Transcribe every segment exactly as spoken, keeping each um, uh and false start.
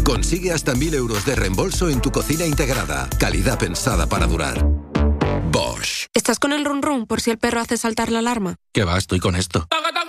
Consigue hasta mil euros de reembolso en tu cocina integrada. Calidad pensada para durar. Bosch. ¿Estás con el run run por si el perro hace saltar la alarma? ¿Qué va? Estoy con esto.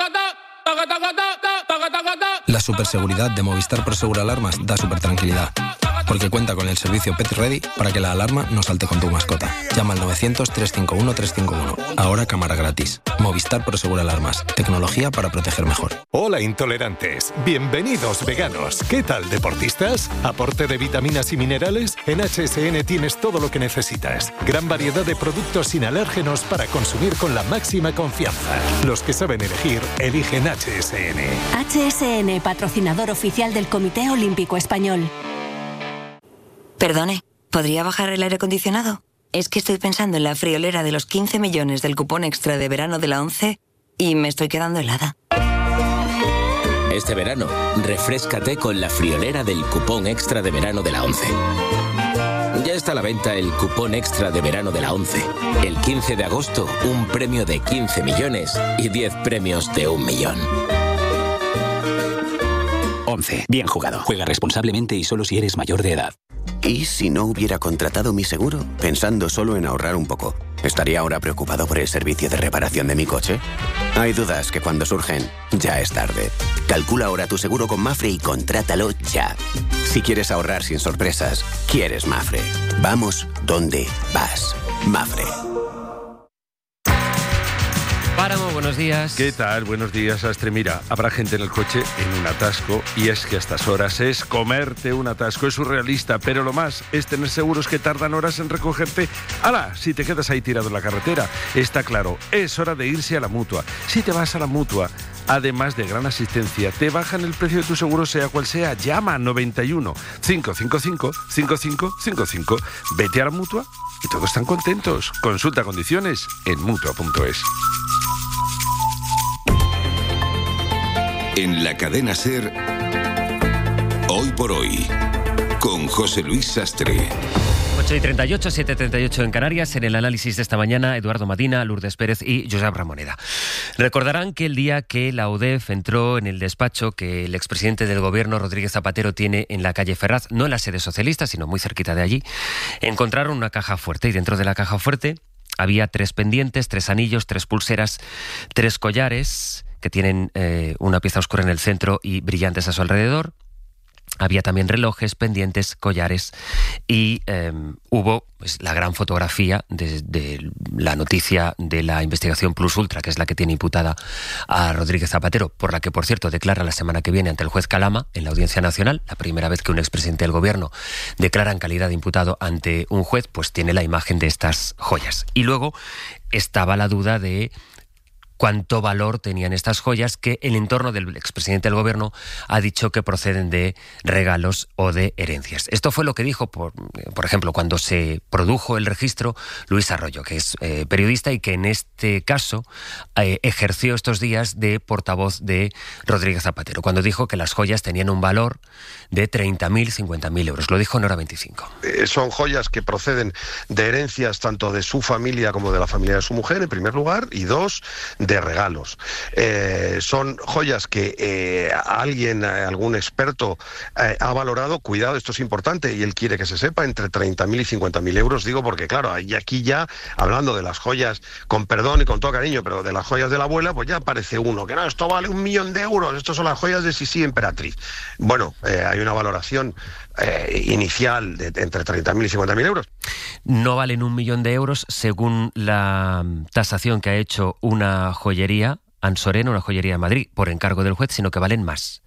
La superseguridad de Movistar Prosegur Alarmas da super tranquilidad, porque cuenta con el servicio Pet Ready para que la alarma no salte con tu mascota. Llama al novecientos, trescientos cincuenta y uno, trescientos cincuenta y uno. Ahora cámara gratis. Movistar Prosegur Alarmas. Tecnología para proteger mejor. Hola intolerantes. Bienvenidos veganos. ¿Qué tal, deportistas? ¿Aporte de vitaminas y minerales? En H S N tienes todo lo que necesitas. Gran variedad de productos sin alérgenos para consumir con la máxima confianza. Los que saben elegir, eligen H S N. H S N, patrocinador oficial del Comité Olímpico Español. Perdone, ¿podría bajar el aire acondicionado? Es que estoy pensando en la friolera de los quince millones del cupón extra de verano de la ONCE y me estoy quedando helada. Este verano, refréscate con la friolera del cupón extra de verano de la ONCE. Ya está a la venta el cupón extra de verano de la ONCE. El quince de agosto, un premio de quince millones y diez premios de un millón. ONCE. Bien jugado. Juega responsablemente y solo si eres mayor de edad. ¿Y si no hubiera contratado mi seguro? Pensando solo en ahorrar un poco. ¿Estaría ahora preocupado por el servicio de reparación de mi coche? Hay dudas que cuando surgen, ya es tarde. Calcula ahora tu seguro con Mafre y contrátalo ya. Si quieres ahorrar sin sorpresas, quieres Mafre. Vamos donde vas. Mafre. Páramo, buenos días. ¿Qué tal? Buenos días, Astre. Mira, habrá gente en el coche en un atasco y es que a estas horas es comerte un atasco. Es surrealista, pero lo más es tener seguros que tardan horas en recogerte. ¡Hala! Si te quedas ahí tirado en la carretera, está claro, es hora de irse a la Mutua. Si te vas a la Mutua, además de gran asistencia, te bajan el precio de tu seguro sea cual sea. Llama noventa y uno, cinco cinco cinco, cinco cinco cinco cinco. Vete a la Mutua y todos están contentos. Consulta condiciones en mutua punto es. En la cadena SER, Hoy por Hoy, con José Luis Sastre. ocho y treinta y ocho, siete y treinta y ocho en Canarias. En el análisis de esta mañana, Eduardo Madina, Lourdes Pérez y Josep Ramoneda. Recordarán que el día que la U D E F entró en el despacho que el expresidente del gobierno, Rodríguez Zapatero, tiene en la calle Ferraz, no en la sede socialista, sino muy cerquita de allí, encontraron una caja fuerte y dentro de la caja fuerte había tres pendientes, tres anillos, tres pulseras, tres collares que tienen eh, una pieza oscura en el centro y brillantes a su alrededor. Había también relojes, pendientes, collares y eh, hubo pues, la gran fotografía de, de la noticia de la investigación Plus Ultra, que es la que tiene imputada a Rodríguez Zapatero, por la que, por cierto, declara la semana que viene ante el juez Calama en la Audiencia Nacional, la primera vez que un expresidente del gobierno declara en calidad de imputado ante un juez, pues tiene la imagen de estas joyas. Y luego estaba la duda de cuánto valor tenían estas joyas que el entorno del expresidente del gobierno ha dicho que proceden de regalos o de herencias. Esto fue lo que dijo, por, por ejemplo, cuando se produjo el registro Luis Arroyo, que es eh, periodista y que en este caso eh, ejerció estos días de portavoz de Rodríguez Zapatero, cuando dijo que las joyas tenían un valor de treinta mil, cincuenta mil euros. Lo dijo en Hora veinticinco. Eh, son joyas que proceden de herencias tanto de su familia como de la familia de su mujer, en primer lugar, y dos, de regalos. Eh, son joyas que eh, alguien, algún experto eh, ha valorado, cuidado, esto es importante y él quiere que se sepa, entre treinta mil y cincuenta mil euros, digo porque claro, y aquí ya, hablando de las joyas, con perdón y con todo cariño, pero de las joyas de la abuela, pues ya aparece uno, que no, esto vale un millón de euros, estos son las joyas de Sisi Emperatriz. Bueno, eh, hay una valoración eh, inicial de, de entre treinta mil y cincuenta mil euros. No valen un millón de euros según la tasación que ha hecho una joyería, Ansorena, una joyería de Madrid, por encargo del juez, sino que valen más.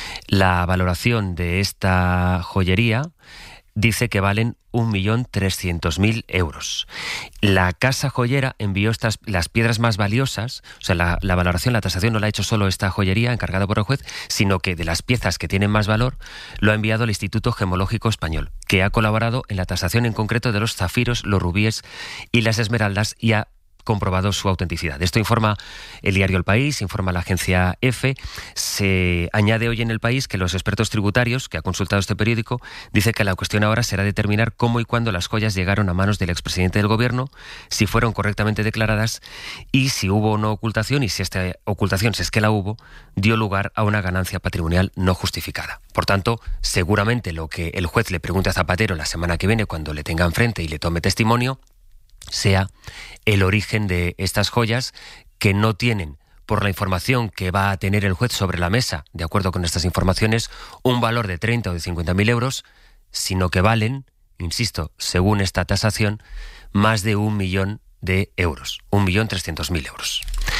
La valoración de esta joyería dice que valen un millón trescientos mil euros. La casa joyera envió estas, las piedras más valiosas, o sea, la, la valoración, la tasación no la ha hecho solo esta joyería encargada por el juez, sino que de las piezas que tienen más valor lo ha enviado el Instituto Gemológico Español, que ha colaborado en la tasación en concreto de los zafiros, los rubíes y las esmeraldas y ha comprobado su autenticidad. Esto informa el diario El País, informa la agencia EFE. Se añade hoy en El País que los expertos tributarios, que ha consultado este periódico, dice que la cuestión ahora será determinar cómo y cuándo las joyas llegaron a manos del expresidente del Gobierno, si fueron correctamente declaradas y si hubo o no ocultación, y si esta ocultación, si es que la hubo, dio lugar a una ganancia patrimonial no justificada. Por tanto, seguramente lo que el juez le pregunte a Zapatero la semana que viene, cuando le tenga enfrente y le tome testimonio, sea el origen de estas joyas, que no tienen, por la información que va a tener el juez sobre la mesa, de acuerdo con estas informaciones, un valor de treinta o de cincuenta mil euros, sino que valen, insisto, según esta tasación, más de un millón de euros, un millón trescientos mil euros.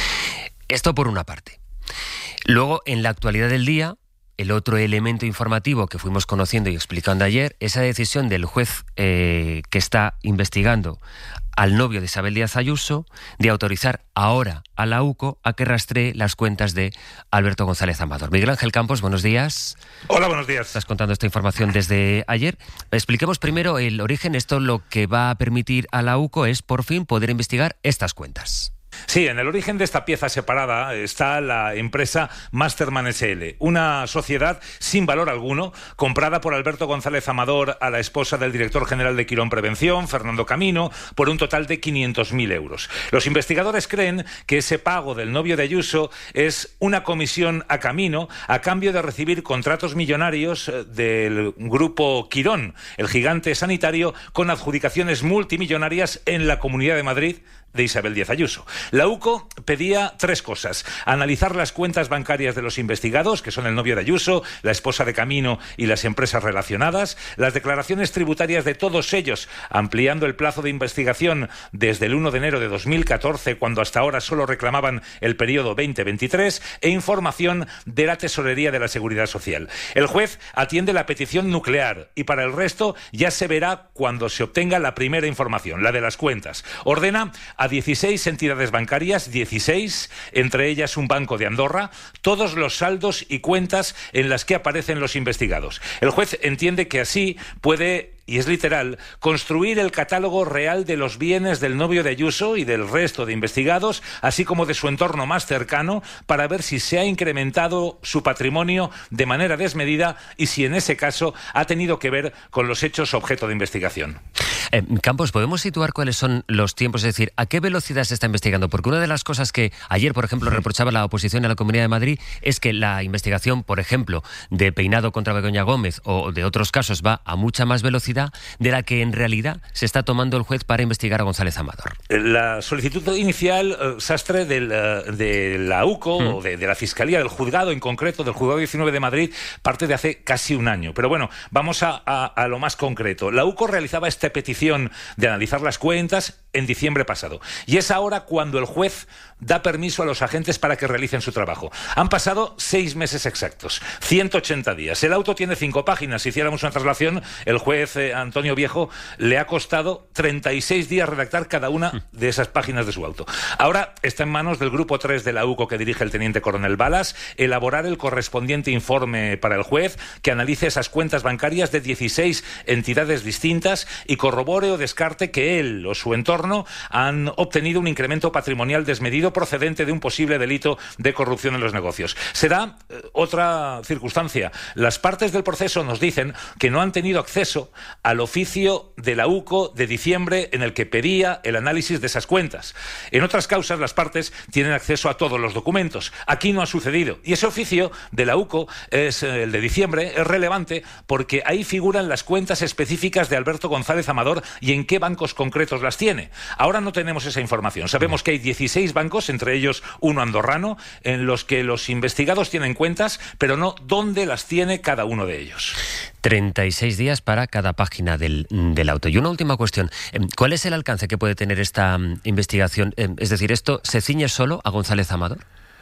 Esto por una parte. Luego, en la actualidad del día, el otro elemento informativo que fuimos conociendo y explicando ayer, esa decisión del juez eh, que está investigando al novio de Isabel Díaz Ayuso de autorizar ahora a la UCO a que rastree las cuentas de Alberto González Amador. Miguel Ángel Campos, buenos días. Hola, buenos días. Estás contando esta información desde ayer. Expliquemos primero el origen. Esto lo que va a permitir a la UCO es, por fin, poder investigar estas cuentas. Sí, en el origen de esta pieza separada está la empresa Masterman S L, una sociedad sin valor alguno, comprada por Alberto González Amador a la esposa del director general de Quirón Prevención, Fernando Camino, por un total de quinientos mil euros. Los investigadores creen que ese pago del novio de Ayuso es una comisión a Camino a cambio de recibir contratos millonarios del grupo Quirón, el gigante sanitario, con adjudicaciones multimillonarias en la Comunidad de Madrid de Isabel Díaz Ayuso. La UCO pedía tres cosas: analizar las cuentas bancarias de los investigados, que son el novio de Ayuso, la esposa de Camino y las empresas relacionadas, las declaraciones tributarias de todos ellos, ampliando el plazo de investigación desde el uno de enero de dos mil catorce, cuando hasta ahora solo reclamaban el periodo veinte veintitrés, e información de la Tesorería de la Seguridad Social. El juez atiende la petición nuclear y para el resto ya se verá cuando se obtenga la primera información, la de las cuentas. Ordena a dieciséis entidades bancarias, dieciséis, entre ellas un banco de Andorra, todos los saldos y cuentas en las que aparecen los investigados. El juez entiende que así puede, y es literal, construir el catálogo real de los bienes del novio de Ayuso y del resto de investigados, así como de su entorno más cercano, para ver si se ha incrementado su patrimonio de manera desmedida y si en ese caso ha tenido que ver con los hechos objeto de investigación. Eh, Campos, ¿podemos situar cuáles son los tiempos? Es decir, ¿a qué velocidad se está investigando? Porque una de las cosas que ayer, por ejemplo, reprochaba la oposición a la Comunidad de Madrid es que la investigación, por ejemplo, de Peinado contra Begoña Gómez o de otros casos va a mucha más velocidad de la que en realidad se está tomando el juez para investigar a González Amador. La solicitud inicial, uh, Sastre, del, uh, de la UCO, mm. o de, de la Fiscalía, del juzgado en concreto, del juzgado diecinueve de Madrid, parte de hace casi un año. Pero bueno, vamos a, a, a lo más concreto. La UCO realizaba esta petición de analizar las cuentas en diciembre pasado. Y es ahora cuando el juez da permiso a los agentes para que realicen su trabajo. Han pasado seis meses exactos, ciento ochenta días. El auto tiene cinco páginas. Si hiciéramos una traslación, el juez eh, Antonio Viejo le ha costado treinta y seis días redactar cada una de esas páginas de su auto. Ahora está en manos del grupo tres de la UCO, que dirige el teniente coronel Balas, elaborar el correspondiente informe para el juez, que analice esas cuentas bancarias de dieciséis entidades distintas y corrobore o descarte que él o su entorno han obtenido un incremento patrimonial desmedido procedente de un posible delito de corrupción en los negocios. Se da eh, otra circunstancia. Las partes del proceso nos dicen que no han tenido acceso al oficio de la UCO de diciembre en el que pedía el análisis de esas cuentas. En otras causas, las partes tienen acceso a todos los documentos. Aquí no ha sucedido. Y ese oficio de la UCO, es el de diciembre, es relevante porque ahí figuran las cuentas específicas de Alberto González Amador y en qué bancos concretos las tiene. Ahora no tenemos esa información. Sabemos que hay dieciséis bancos, entre ellos uno andorrano, en los que los investigados tienen cuentas, pero no dónde las tiene cada uno de ellos. treinta y seis días para cada página del, del auto. Y una última cuestión. ¿Cuál es el alcance que puede tener esta investigación? Es decir, ¿esto se ciñe solo a González Amador?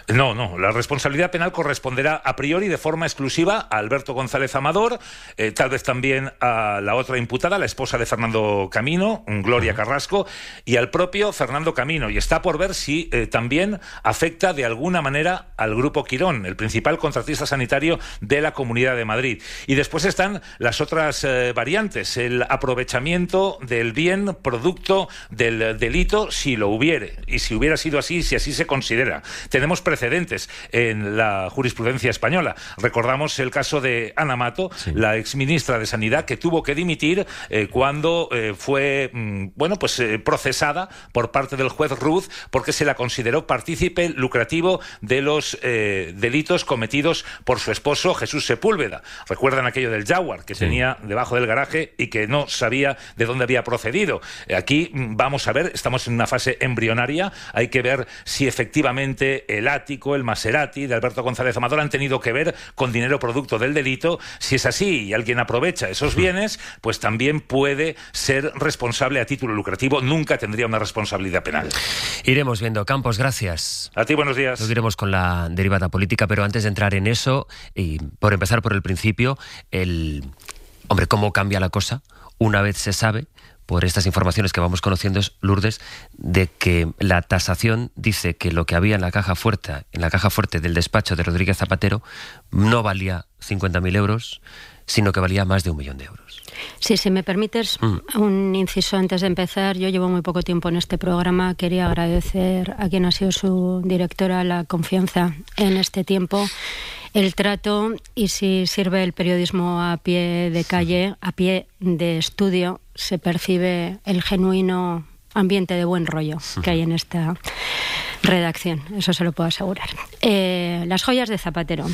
No, no, la responsabilidad penal corresponderá a priori de forma exclusiva a Alberto González Amador, eh, tal vez también a la otra imputada, la esposa de Fernando Camino, Gloria Carrasco, y al propio Fernando Camino. Y está por ver si eh, también afecta de alguna manera al Grupo Quirón, el principal contratista sanitario de la Comunidad de Madrid. Y después están las otras eh, variantes, el aprovechamiento del bien producto del delito, si lo hubiere, y si hubiera sido así, si así se considera. Tenemos precedentes en la jurisprudencia española. Recordamos el caso de Ana Mato, sí. la exministra de Sanidad, que tuvo que dimitir eh, cuando eh, fue mm, bueno, pues eh, procesada por parte del juez Ruz porque se la consideró partícipe lucrativo de los eh, delitos cometidos por su esposo Jesús Sepúlveda. Recuerdan aquello del Jaguar que sí. tenía debajo del garaje y que no sabía de dónde había procedido. Aquí mm, vamos a ver, estamos en una fase embrionaria, hay que ver si efectivamente el el Maserati de Alberto González Amador han tenido que ver con dinero producto del delito. Si es así y alguien aprovecha esos bienes, pues también puede ser responsable a título lucrativo. Nunca tendría una responsabilidad penal. Iremos viendo. Campos, gracias. A ti, buenos días. Lo iremos con la derivada política, pero antes de entrar en eso, y por empezar por el principio, el hombre, ¿cómo cambia la cosa? Una vez se sabe, por estas informaciones que vamos conociendo, Lourdes, de que la tasación dice que lo que había en la caja fuerte, en la caja fuerte del despacho de Rodríguez Zapatero no valía cincuenta mil euros, sino que valía más de un millón de euros. Sí, si me permites mm. un inciso antes de empezar. Yo llevo muy poco tiempo en este programa. Quería agradecer a quien ha sido su directora la confianza en este tiempo, el trato, y si sirve el periodismo a pie de calle, a pie de estudio, se percibe el genuino ambiente de buen rollo que hay en esta redacción. Eso se lo puedo asegurar. Eh, las joyas de Zapatero.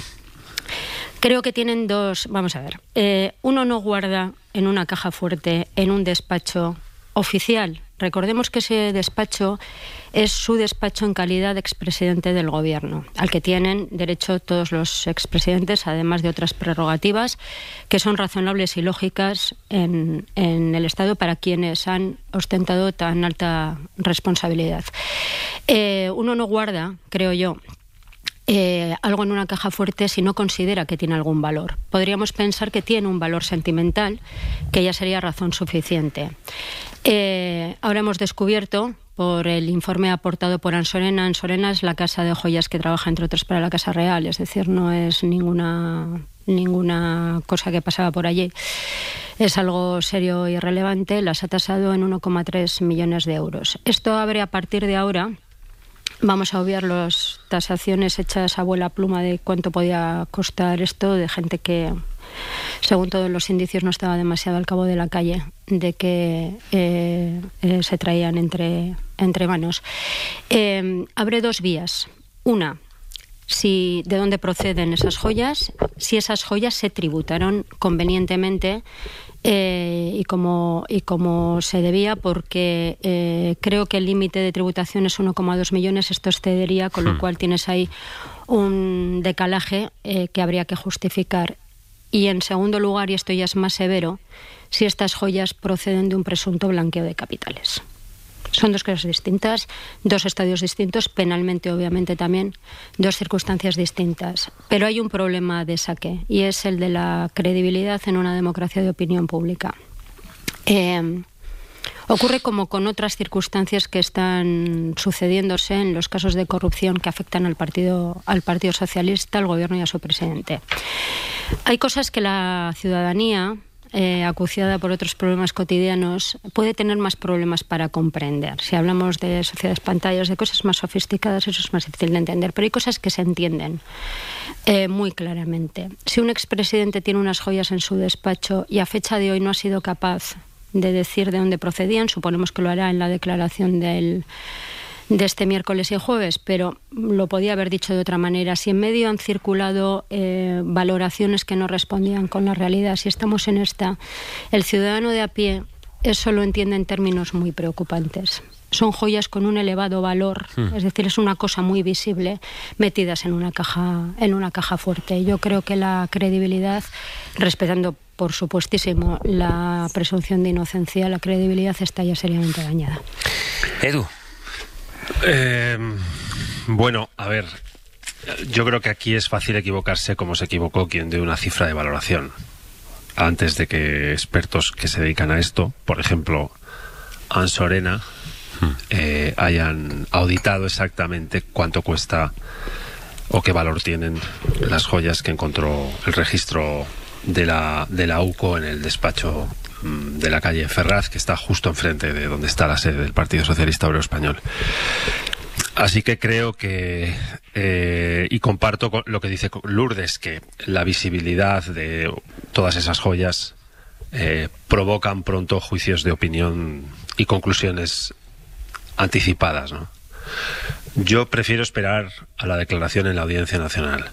Creo que tienen dos... Vamos a ver. Eh, uno no guarda en una caja fuerte, en un despacho oficial. Recordemos que ese despacho es su despacho en calidad de expresidente del Gobierno, al que tienen derecho todos los expresidentes, además de otras prerrogativas que son razonables y lógicas en, en el Estado para quienes han ostentado tan alta responsabilidad. Eh, uno no guarda, creo yo, Eh, algo en una caja fuerte si no considera que tiene algún valor. Podríamos pensar que tiene un valor sentimental, que ya sería razón suficiente. Eh, ahora hemos descubierto, por el informe aportado por Ansorena, Ansorena es la casa de joyas que trabaja, entre otros, para la Casa Real, es decir, no es ninguna, ninguna cosa que pasaba por allí. Es algo serio y relevante. Las ha tasado en uno coma tres millones de euros. Esto abre a partir de ahora. Vamos a obviar las tasaciones hechas a vuela pluma de cuánto podía costar esto, de gente que, según todos los indicios, no estaba demasiado al cabo de la calle, de que eh, eh, se traían entre, entre manos. Eh, abre dos vías. Una, si de dónde proceden esas joyas, si esas joyas se tributaron convenientemente eh, y, como, y como se debía, porque eh, creo que el límite de tributación es uno coma dos millones, esto excedería, con lo hmm. cual tienes ahí un decalaje eh, que habría que justificar. Y en segundo lugar, y esto ya es más severo, si estas joyas proceden de un presunto blanqueo de capitales. Son dos cosas distintas, dos estadios distintos, penalmente obviamente también, dos circunstancias distintas. Pero hay un problema de saque, y es el de la credibilidad en una democracia de opinión pública. Eh, ocurre como con otras circunstancias que están sucediéndose en los casos de corrupción que afectan al Partido, al Partido Socialista, al Gobierno y a su presidente. Hay cosas que la ciudadanía, Eh, acuciada por otros problemas cotidianos, puede tener más problemas para comprender. Si hablamos de sociedades pantallas, de cosas más sofisticadas, eso es más difícil de entender, pero hay cosas que se entienden eh, muy claramente. Si un expresidente tiene unas joyas en su despacho y a fecha de hoy no ha sido capaz de decir de dónde procedían, suponemos que lo hará en la declaración del de este miércoles y jueves, pero lo podía haber dicho de otra manera. Si en medio han circulado eh, valoraciones que no respondían con la realidad, si estamos en esta, el ciudadano de a pie eso lo entiende en términos muy preocupantes. Son joyas con un elevado valor, hmm. es decir, es una cosa muy visible, metidas en una caja, en una caja fuerte. Yo creo que la credibilidad, respetando por supuestísimo la presunción de inocencia, la credibilidad está ya seriamente dañada. Edu. Eh, bueno, a ver, Yo creo que aquí es fácil equivocarse como se equivocó quien dio una cifra de valoración antes de que expertos que se dedican a esto, por ejemplo, Ansorena, eh, hayan auditado exactamente cuánto cuesta o qué valor tienen las joyas que encontró el registro de la, de la U C O en el despacho mmm, de la calle Ferraz, que está justo enfrente de donde está la sede del Partido Socialista Obrero Español. Así que creo que, eh, y comparto con lo que dice Lourdes, que la visibilidad de todas esas joyas eh, provocan pronto juicios de opinión y conclusiones anticipadas, ¿no? Yo prefiero esperar a la declaración en la Audiencia Nacional,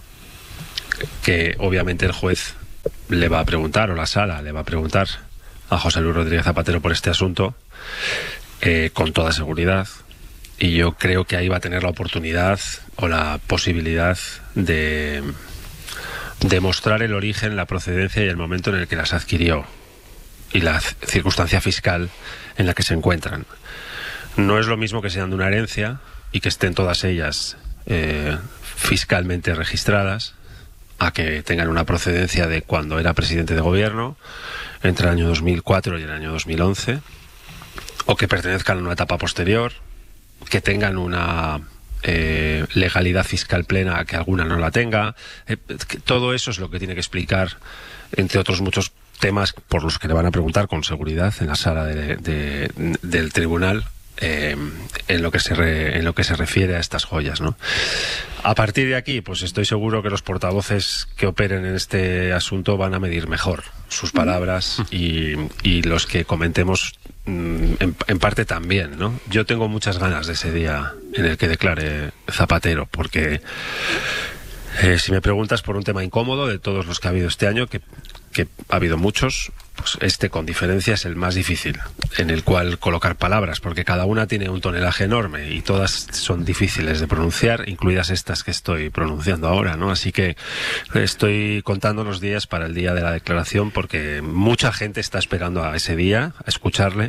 que obviamente el juez le va a preguntar, o la sala le va a preguntar a José Luis Rodríguez Zapatero por este asunto, eh, con toda seguridad. Y yo creo que ahí va a tener la oportunidad o la posibilidad de demostrar el origen, la procedencia y el momento en el que las adquirió y la circunstancia fiscal en la que se encuentran. No es lo mismo que sean de una herencia y que estén todas ellas eh, fiscalmente registradas, a que tengan una procedencia de cuando era presidente de gobierno, entre el año dos mil cuatro y el año dos mil once, o que pertenezcan a una etapa posterior, que tengan una eh, legalidad fiscal plena, que alguna no la tenga. Eh, que todo eso es lo que tiene que explicar, entre otros muchos temas por los que le van a preguntar con seguridad en la sala de, de, del tribunal, eh, en lo que se re, en lo que se refiere a estas joyas, ¿no? A partir de aquí, pues estoy seguro que los portavoces que operen en este asunto van a medir mejor sus palabras y, y los que comentemos En, en parte también, ¿no? Yo tengo muchas ganas de ese día en el que declare Zapatero, porque eh, si me preguntas por un tema incómodo de todos los que ha habido este año, que, que ha habido muchos, pues este con diferencia es el más difícil, en el cual colocar palabras, porque cada una tiene un tonelaje enorme y todas son difíciles de pronunciar, incluidas estas que estoy pronunciando ahora, ¿no? Así que estoy contando los días para el día de la declaración, porque mucha gente está esperando a ese día, a escucharle,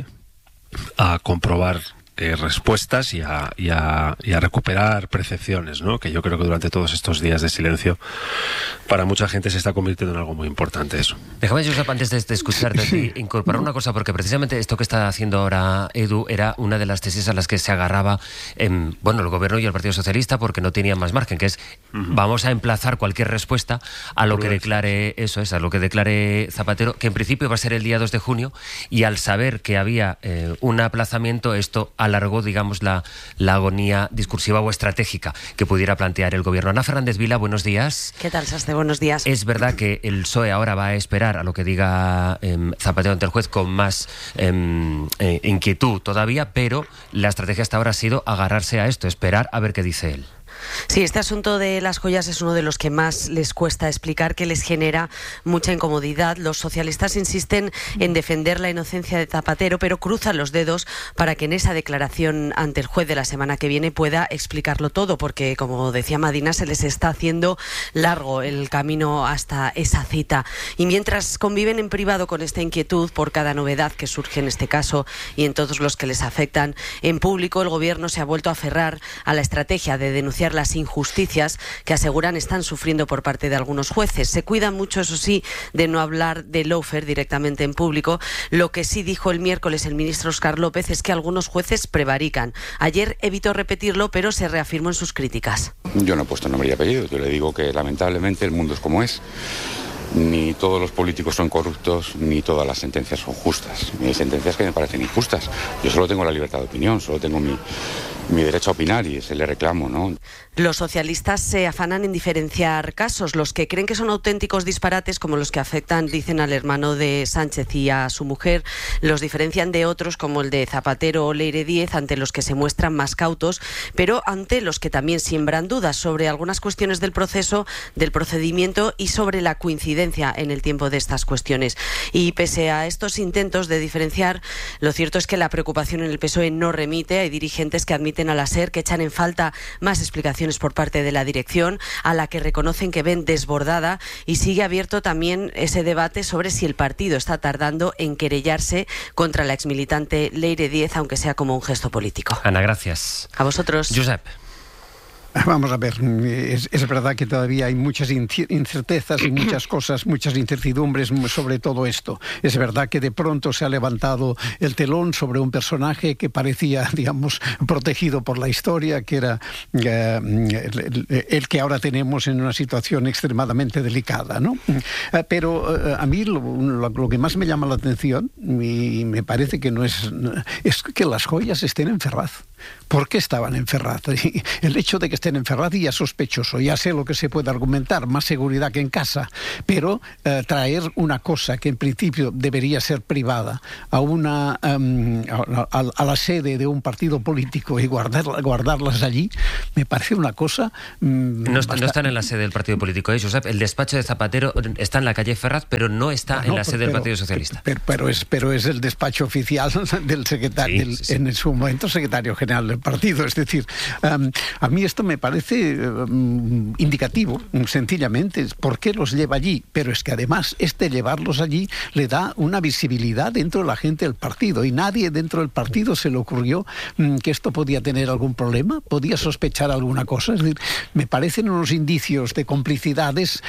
a comprobar eh, respuestas y a, y, a, y a recuperar percepciones, ¿no? Que yo creo que durante todos estos días de silencio para mucha gente se está convirtiendo en algo muy importante eso. Déjame, Josep, antes de, de escucharte sí. incorporar una cosa, porque precisamente esto que está haciendo ahora Edu era una de las tesis a las que se agarraba en, bueno, el Gobierno y el Partido Socialista, porque no tenían más margen, que es uh-huh. vamos a emplazar cualquier respuesta a lo que declare, eso es, a lo que declare Zapatero, que en principio va a ser el día dos de junio, y al saber que había eh, un aplazamiento, esto alargó, digamos, la, la agonía discursiva o estratégica que pudiera plantear el Gobierno. Ana Fernández Vila, buenos días. ¿Qué tal, Saste? Buenos días. Es verdad que el P S O E ahora va a esperar a lo que diga eh, Zapatero ante el juez con más eh, eh, inquietud todavía, pero la estrategia hasta ahora ha sido agarrarse a esto, esperar a ver qué dice él. Sí, este asunto de las joyas es uno de los que más les cuesta explicar, que les genera mucha incomodidad. Los socialistas insisten en defender la inocencia de Zapatero, pero cruzan los dedos para que en esa declaración ante el juez de la semana que viene pueda explicarlo todo, porque, como decía Madina, se les está haciendo largo el camino hasta esa cita. Y mientras conviven en privado con esta inquietud por cada novedad que surge en este caso y en todos los que les afectan, en público el Gobierno se ha vuelto a aferrar a la estrategia de denunciar las injusticias que aseguran están sufriendo por parte de algunos jueces. Se cuidan mucho, eso sí, de no hablar de lawfare directamente en público. Lo que sí dijo el miércoles el ministro Óscar López es que algunos jueces prevarican. Ayer evitó repetirlo, pero se reafirmó en sus críticas. Yo no he puesto nombre y apellido, yo le digo que lamentablemente el mundo es como es. Ni todos los políticos son corruptos, ni todas las sentencias son justas. Hay sentencias que me parecen injustas. Yo solo tengo la libertad de opinión, solo tengo mi, mi derecho a opinar y ese le reclamo, ¿no? Los socialistas se afanan en diferenciar casos. Los que creen que son auténticos disparates, como los que afectan, dicen, al hermano de Sánchez y a su mujer, los diferencian de otros, como el de Zapatero o Leire Díez, ante los que se muestran más cautos, pero ante los que también siembran dudas sobre algunas cuestiones del proceso, del procedimiento y sobre la coincidencia en el tiempo de estas cuestiones. Y pese a estos intentos de diferenciar, lo cierto es que la preocupación en el P S O E no remite. Hay dirigentes que admiten a la SER que echan en falta más explicaciones por parte de la dirección, a la que reconocen que ven desbordada, y sigue abierto también ese debate sobre si el partido está tardando en querellarse contra la exmilitante Leire Díez, aunque sea como un gesto político. Ana, gracias. A vosotros. Josep. Vamos a ver, es, es verdad que todavía hay muchas incertezas y muchas cosas, muchas incertidumbres sobre todo esto. Es verdad que de pronto se ha levantado el telón sobre un personaje que parecía, digamos, protegido por la historia, que era eh, el, el que ahora tenemos en una situación extremadamente delicada, ¿no? Eh, pero eh, a mí lo, lo, lo que más me llama la atención, y me parece que no es, es que las joyas estén en Ferraz. ¿Por qué estaban en Ferraz? El hecho de que estén en Ferraz ya es sospechoso, ya sé lo que se puede argumentar, más seguridad que en casa, pero eh, traer una cosa que en principio debería ser privada a una um, a, a, a la sede de un partido político y guardar, guardarlas allí, me parece una cosa... Um, no, bastante... no están en la sede del partido político, ¿eh, Josep? El despacho de Zapatero está en la calle Ferraz, pero no está bueno, en la sede pero, del Partido Socialista. Pero, pero, es, pero es el despacho oficial del secretario, sí, del, sí, sí. en su momento secretario general del partido. Es decir, um, a mí esto me parece um, indicativo, sencillamente, ¿por qué los lleva allí? Pero es que además este llevarlos allí le da una visibilidad dentro de la gente del partido, y nadie dentro del partido se le ocurrió um, que esto podía tener algún problema, podía sospechar alguna cosa. Es decir, me parecen unos indicios de complicidades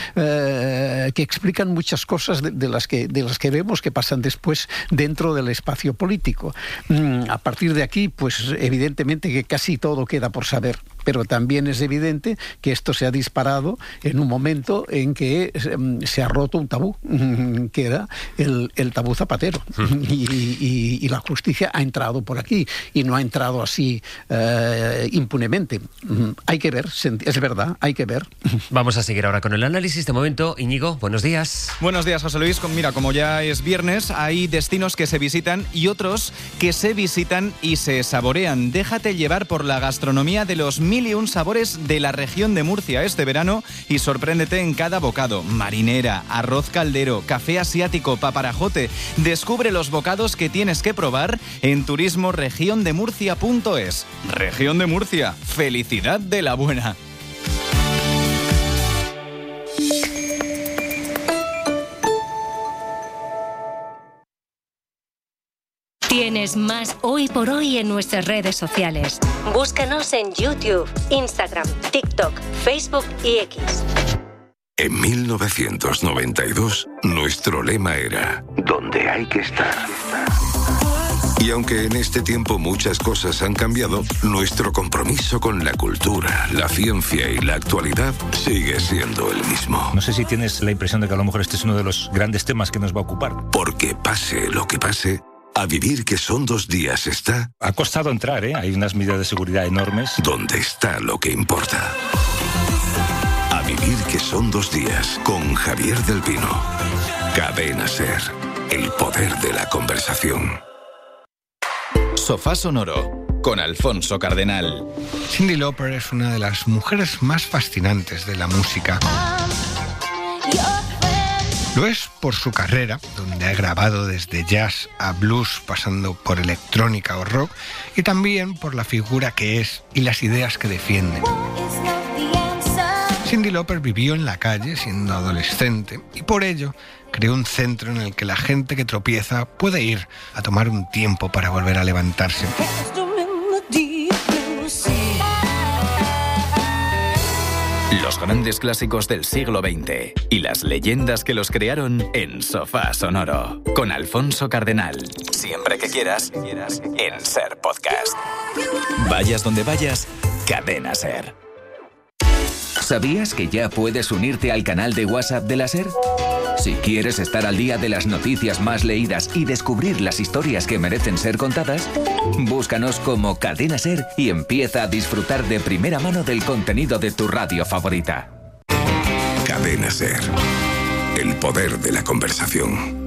uh, que explican muchas cosas de, de, las que, de las que vemos que pasan después dentro del espacio político. Um, a partir de aquí, pues evidentemente Evidentemente que casi todo queda por saber, pero también es evidente que esto se ha disparado en un momento en que se ha roto un tabú, que era el, el tabú Zapatero, y, y, y la justicia ha entrado por aquí, y no ha entrado así eh, impunemente. Hay que ver, es verdad, hay que ver. Vamos a seguir ahora con el análisis. De momento, Íñigo, buenos días. Buenos días, José Luis. Mira, como ya es viernes, hay destinos que se visitan y otros que se visitan y se saborean. Déjate llevar por la gastronomía de los mil y un sabores de la región de Murcia este verano y sorpréndete en cada bocado. Marinera, arroz caldero, café asiático, paparajote. Descubre los bocados que tienes que probar en turismo región de murcia punto es. Región de Murcia, felicidad de la buena. Tienes más Hoy por Hoy en nuestras redes sociales. Búscanos en YouTube, Instagram, TikTok, Facebook y X. En mil novecientos noventa y dos, nuestro lema era «Donde hay que estar». Y aunque en este tiempo muchas cosas han cambiado, nuestro compromiso con la cultura, la ciencia y la actualidad sigue siendo el mismo. No sé si tienes la impresión de que a lo mejor este es uno de los grandes temas que nos va a ocupar. Porque pase lo que pase, a vivir que son dos días está... Ha costado entrar, ¿eh? Hay unas medidas de seguridad enormes. Donde está lo que importa. A vivir que son dos días con Javier del Pino. Cadena SER. El poder de la conversación. Sofá Sonoro con Alfonso Cardenal. Cyndi Lauper es una de las mujeres más fascinantes de la música. Lo es por su carrera, donde ha grabado desde jazz a blues, pasando por electrónica o rock, y también por la figura que es y las ideas que defiende. Cyndi Lauper vivió en la calle siendo adolescente y por ello creó un centro en el que la gente que tropieza puede ir a tomar un tiempo para volver a levantarse. Los grandes clásicos del siglo veinte y las leyendas que los crearon en Sofá Sonoro con Alfonso Cardenal. Siempre que quieras, en SER Podcast. Vayas donde vayas, Cadena SER. ¿Sabías que ya puedes unirte al canal de WhatsApp de la SER? Si quieres estar al día de las noticias más leídas y descubrir las historias que merecen ser contadas, búscanos como Cadena SER y empieza a disfrutar de primera mano del contenido de tu radio favorita. Cadena SER. El poder de la conversación.